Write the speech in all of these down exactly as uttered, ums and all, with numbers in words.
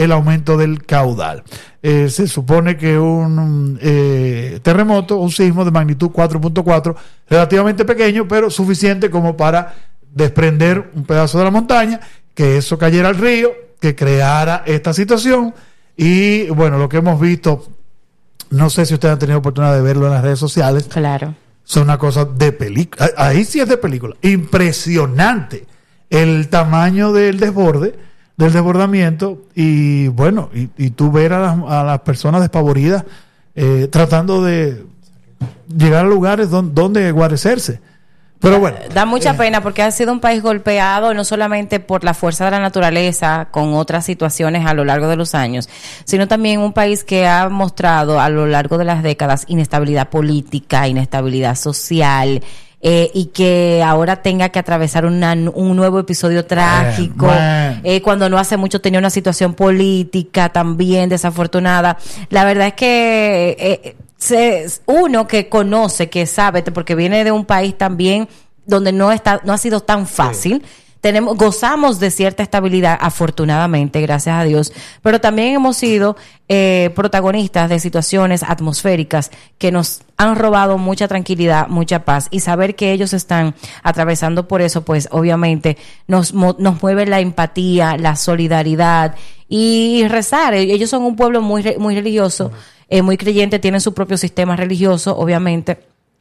el aumento del caudal. Eh, se supone que un eh, terremoto, un sismo de magnitud cuatro punto cuatro, relativamente pequeño, pero suficiente como para desprender un pedazo de la montaña, que eso cayera al río, que creara esta situación. Y bueno, lo que hemos visto, no sé si ustedes han tenido oportunidad de verlo en las redes sociales. Claro. Son una cosa de película. Ahí sí es de película. Impresionante el tamaño del desborde, del desbordamiento. Y bueno, y, y tú ver a las, a las personas despavoridas eh, tratando de llegar a lugares don, donde guarecerse. Pero bueno, da mucha eh, pena porque ha sido un país golpeado no solamente por la fuerza de la naturaleza con otras situaciones a lo largo de los años, sino también un país que ha mostrado a lo largo de las décadas inestabilidad política, inestabilidad social, eh, y que ahora tenga que atravesar una, un nuevo episodio trágico, man, man. Eh, cuando no hace mucho tenía una situación política también desafortunada. La verdad es que eh, Se, uno que conoce, que sabe, porque viene de un país también donde no está, no ha sido tan fácil. Sí. Tenemos, gozamos de cierta estabilidad, afortunadamente, gracias a Dios, pero también hemos sido eh, protagonistas de situaciones atmosféricas que nos han robado mucha tranquilidad, mucha paz, y saber que ellos están atravesando por eso, pues obviamente nos, nos mueve la empatía, la solidaridad y rezar. Ellos son un pueblo muy, muy religioso. Uh-huh. Eh, muy creyente, tienen su propio sistema religioso, obviamente,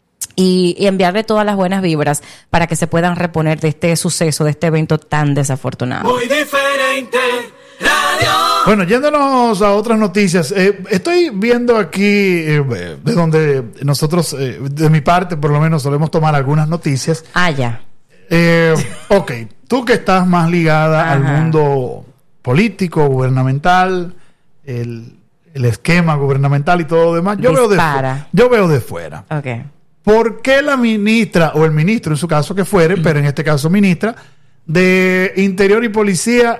y, y enviarle todas las buenas vibras para que se puedan reponer de este suceso, de este evento tan desafortunado. Muy diferente radio. Bueno, yéndonos a otras noticias, eh, estoy viendo aquí eh, de donde nosotros, eh, de mi parte por lo menos, solemos tomar algunas noticias. Ah, ya. Eh, ok, tú que estás más ligada Ajá. al mundo político, gubernamental, el el esquema gubernamental y todo lo demás, yo veo, de fu- yo veo de fuera. Okay. ¿Por qué la ministra, o el ministro en su caso que fuere, pero en este caso ministra, de Interior y Policía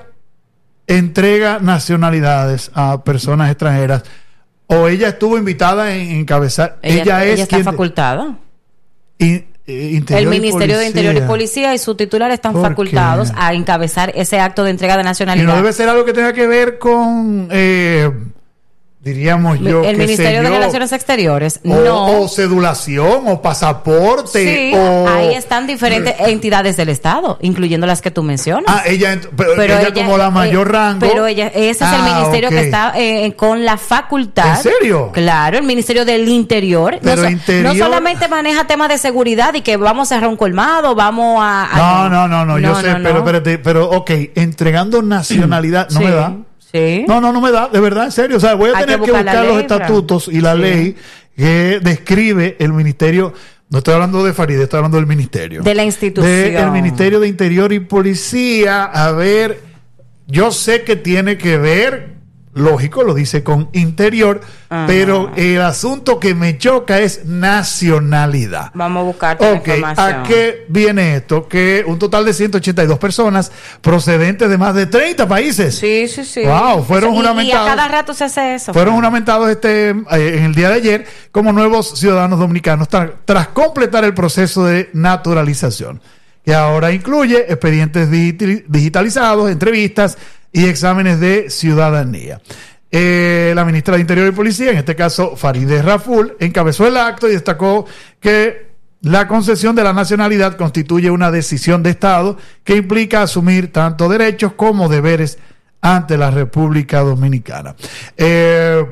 entrega nacionalidades a personas extranjeras? ¿O ella estuvo invitada en encabezar? Ella, ella, ella es está quien facultada. De, eh, Interior el Ministerio de Interior y Policía y su titular están facultados qué? a encabezar ese acto de entrega de nacionalidad. Y no debe ser algo que tenga que ver con... Eh, diríamos yo el Ministerio de yo, Relaciones Exteriores o, no o cedulación o pasaporte sí, o, ahí están diferentes entidades del Estado, incluyendo las que tú mencionas. Ah, ella, pero, pero ella, ella como la mayor eh, rango. Pero ella, ese ah, es el ministerio okay. que está eh, con la facultad. ¿En serio? Claro, el Ministerio del Interior. Pero no, interior... no solamente maneja temas de seguridad y que vamos a cerrar un colmado, vamos a... a no, no, no, no, yo no, sé, no, pero no. espérate, pero ok, entregando nacionalidad, no sí. me da. Sí. No, no, no me da, de verdad, en serio. O sea, voy a Hay tener que que buscar, buscar ley, los estatutos y la sí. ley que describe el ministerio. No estoy hablando de Farideh, estoy hablando del ministerio. De la institución. Del Ministerio de Interior y Policía. A ver, yo sé que tiene que ver, lógico, lo dice con interior, uh-huh. pero el asunto que me choca es nacionalidad. Vamos a buscar tu okay, información. ¿A qué viene esto? Que un total de ciento ochenta y dos personas procedentes de más de treinta países. Sí, sí, sí. Wow, fueron y, juramentados. Y a cada rato se hace eso. Fueron juramentados este eh, en el día de ayer como nuevos ciudadanos dominicanos tra- tras completar el proceso de naturalización, que ahora incluye expedientes digitali- digitalizados, entrevistas y exámenes de ciudadanía. Eh, la ministra de Interior y Policía, en este caso Farideh Raful, encabezó el acto y destacó que la concesión de la nacionalidad constituye una decisión de Estado que implica asumir tanto derechos como deberes ante la República Dominicana. Eh,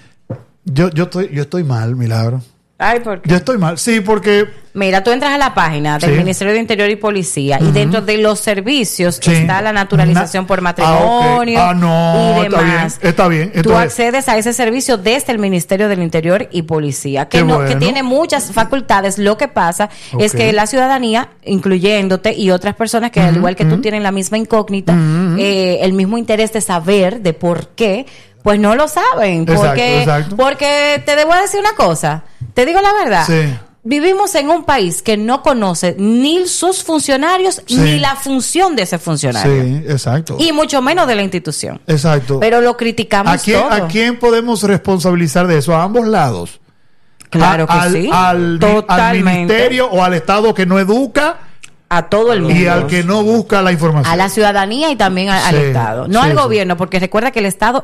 yo, yo, estoy, yo estoy mal, Milagro. Ay, ¿por qué? Yo estoy mal, sí, porque... Mira, tú entras a la página del sí. Ministerio de Interior y Policía uh-huh. y dentro de los servicios sí. está la naturalización Na- por matrimonio ah, okay. ah, no, y demás. Está bien, está bien. Tú accedes a ese servicio desde el Ministerio del Interior y Policía, que, no, bueno. que tiene muchas facultades. Lo que pasa okay. es que la ciudadanía, incluyéndote y otras personas que uh-huh. al igual que uh-huh. tú tienen la misma incógnita, uh-huh. eh, el mismo interés de saber de por qué, pues no lo saben. Porque, exacto, exacto. porque te debo decir una cosa, te digo la verdad. Sí. Vivimos en un país que no conoce ni sus funcionarios sí. ni la función de ese funcionario. Sí, exacto. Y mucho menos de la institución. Exacto. Pero lo criticamos ¿A quién, todo. ¿A quién podemos responsabilizar de eso? A ambos lados. Claro que a, al, sí. Al, al ministerio o al Estado que no educa. A todo el mundo. Y al que no busca la información. A la ciudadanía y también a, sí, al Estado. No sí, al gobierno, porque recuerda que el Estado